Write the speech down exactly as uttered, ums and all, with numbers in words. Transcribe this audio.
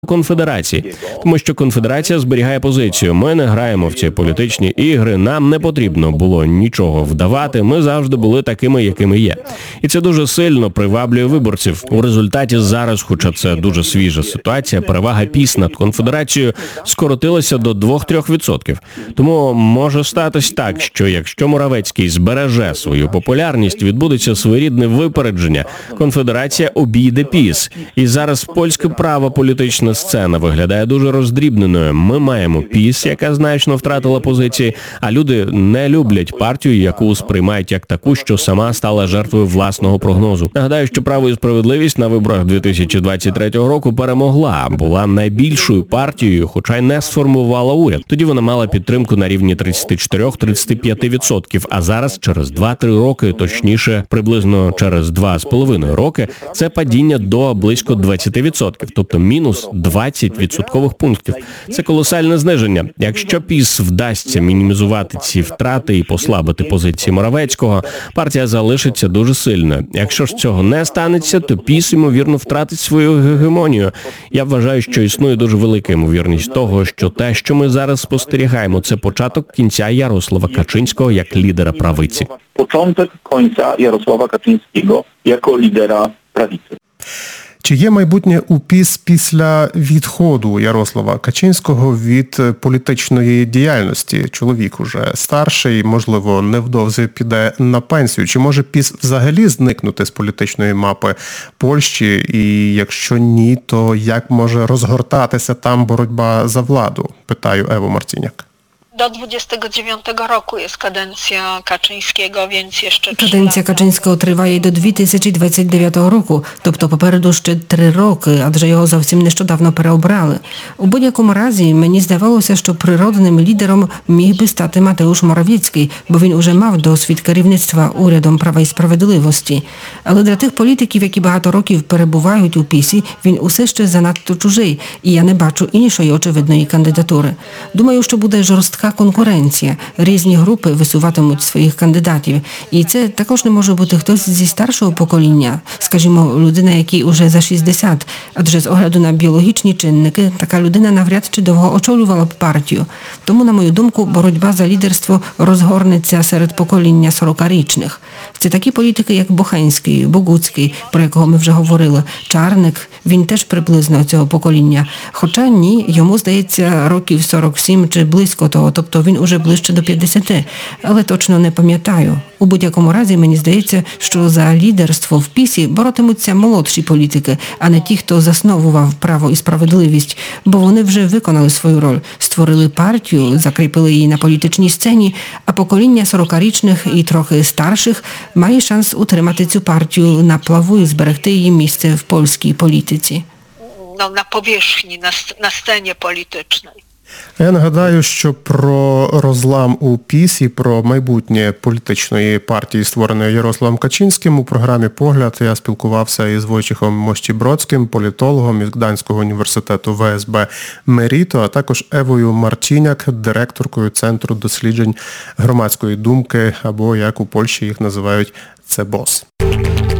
конфедерації, тому що конфедерація зберігає позицію. Ми не граємо в ці політичні ігри, нам не потрібно було нічого вдавати, ми завжди були такими, якими є. І це дуже сильно приваблює виборців. У результаті зараз, хоча це дуже свіжа ситуація, перевага ПіС над конфедерацією скоротилася до двох-трьох відсотків. Тому може статись так, що якщо Моравецький збереже свою популярність, відбудеться своєрідне випередження, конфедерація обійде ПіС. І зараз польська права політична сцена виглядає дуже роздрібненою. Ми маємо ПіС, яка значно втратила позиції, а люди не люблять партію, яку сприймають як таку, що сама стала жертвою власного прогнозу. Нагадаю, що «Право і справедливість» на виборах дві тисячі двадцять третього року перемогла, була найбільшою партією, хоча й не сформувала уряд. Тоді вона мала підтримку на рівні тридцять чотири - тридцять п'ять відсотків, а зараз через два-три роки, точніше, приблизно через два з половиною роки, це падіння до близько двадцять відсотків, тобто мінус двадцять відсоткових пунктів. Це колосальне зниження. Якщо ПіС вдасться мінімізувати ці втрати і послабити позиції Моравецького, партія залишиться дуже сильною. Якщо ж цього не станеться, то ПіС, ймовірно, втратить свою гегемонію. Я вважаю, що існує дуже велика ймовірність того, що те, що ми зараз спостерігаємо, це початок кінця Ярослава Качинського як лідера правиці. Початок кінця Ярослава Качинського як лідера правиці. Чи є майбутнє у ПіС після відходу Ярослава Качинського від політичної діяльності? Чоловік уже старший, можливо, невдовзі піде на пенсію. Чи може ПіС взагалі зникнути з політичної мапи Польщі? І якщо ні, то як може розгортатися там боротьба за владу? Питаю Еву Марціняк. До двадцятого дев'ятого року є каденція Качинського, więc jeszcze Каденція Качинського триває до дві тисячі двадцять дев'ятого року, тобто попереду ще три роки, адже його зовсім нещодавно переобрали. У будь-якому разі, мені здавалося, що природним лідером міг би стати Матeusz Morawiecki, бо він уже мав досвід керівництва урядом Права і справедливості. Але для тих політиків, які багато років перебувають у ПіСі, він усе ще занадто чужий, і я не бачу іншої очевидної кандидатури. Думаю, що буде жорстка конкуренція. Різні групи висуватимуть своїх кандидатів. І це також не може бути хтось зі старшого покоління, скажімо, людина, якій уже за шістдесят. Адже з огляду на біологічні чинники, така людина навряд чи довго очолювала б партію. Тому, на мою думку, боротьба за лідерство розгорнеться серед покоління сорокарічних. Це такі політики, як Бохенський, Богуцький, про якого ми вже говорили, Чарник, він теж приблизно цього покоління. Хоча ні, йому, здається, років сорок сім чи близько того, тобто він уже ближче до п'ятдесяти, але точно не пам'ятаю. У будь-якому разі, мені здається, що за лідерство в ПіСі боротимуться молодші політики, а не ті, хто засновував «Право і справедливість», бо вони вже виконали свою роль, створили партію, закріпили її на політичній сцені, а покоління сорокарічних і трохи старших має шанс утримати цю партію на плаву і зберегти її місце в польській політиці. No, na powierzchni, na, na scenie politycznej. Я нагадаю, що про розлам у ПіСі, про майбутнє політичної партії, створеної Ярославом Качинським, у програмі «Погляд» я спілкувався із Войчехом Мощібродським, політологом із Гданського університету ВСБ «Меріто», а також Евою Марціняк, директоркою Центру досліджень громадської думки, або, як у Польщі їх називають, «Цебос».